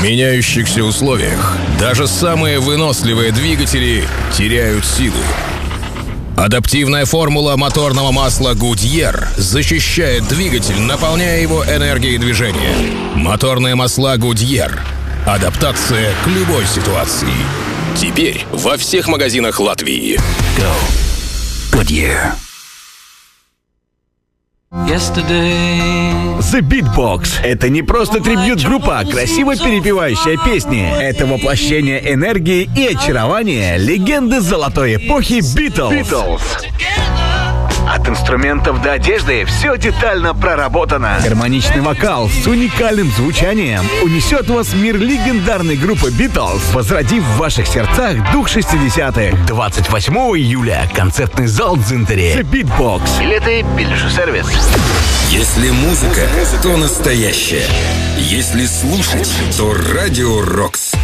В меняющихся условиях даже самые выносливые двигатели теряют силу. Адаптивная формула моторного масла Goodyear защищает двигатель, наполняя его энергией движения. Моторные масла Goodyear. Адаптация к любой ситуации. Теперь во всех магазинах Латвии. Go. Goodyear. The Beatbox — это не просто трибьют-группа, а красиво перепевающая песни. Это воплощение энергии и очарования легенды золотой эпохи Beatles. От инструментов до одежды все детально проработано. Гармоничный вокал с уникальным звучанием унесет вас в мир легендарной группы Beatles, возродив в ваших сердцах дух 60-х. 28 июля концертный зал Дзинтери. The Beatbox. Билеты Билежсервис. Если музыка, то настоящая. Если слушать, то Радио Рокс.